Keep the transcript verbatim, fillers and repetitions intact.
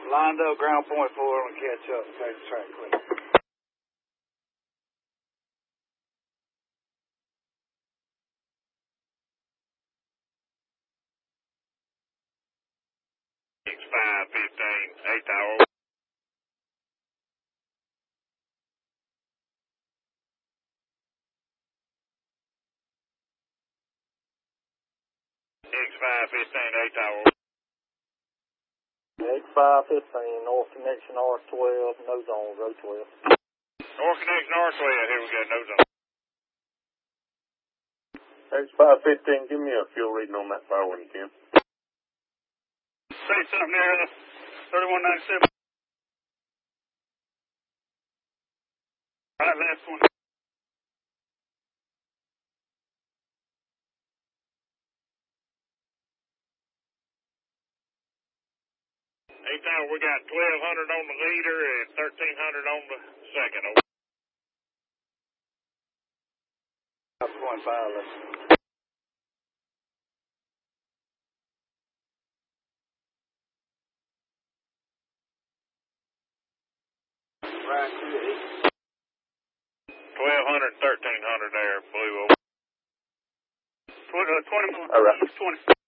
Lined up, ground point four, and catch up. Take the track clear. X five fifteen, eight tower. X five fifteen, eight tower. X five fifteen, North Connection R twelve, nose on, row twelve. North Connection R twelve, here we go, nose on. X five fifteen, give me a fuel reading on that fire when you can. Say something near the thirty-one ninety-seven. Right, last one. Eight tower, we got twelve hundred on the leader and thirteen hundred on the second. Point five, listen. Right to the east. twelve hundred, thirteen hundred there, blue over. twenty, uh, twenty more. All right. twenty.